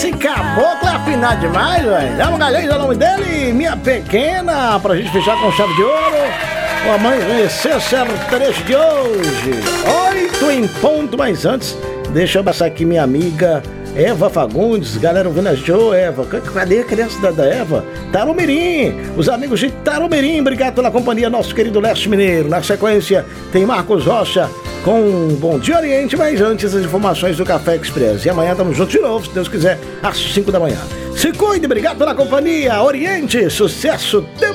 Esse caboclo é afinado demais, velho. Dá uma galera o nome dele, minha pequena, pra gente fechar com chave de ouro. O amanhecer sertanejo de hoje. 8 em ponto, mas antes, deixa eu passar aqui minha amiga Eva Fagundes, galera ouvindo a gente. Ô Eva, cadê a criança da Eva? Tarumirim, os amigos de Tarumirim, obrigado pela companhia, nosso querido Leste Mineiro. Na sequência tem Marcos Rocha com Bom Dia Oriente, mas antes as informações do Café Express. E amanhã estamos juntos de novo, se Deus quiser, às 5 da manhã. Se cuide, obrigado pela companhia. Oriente, sucesso.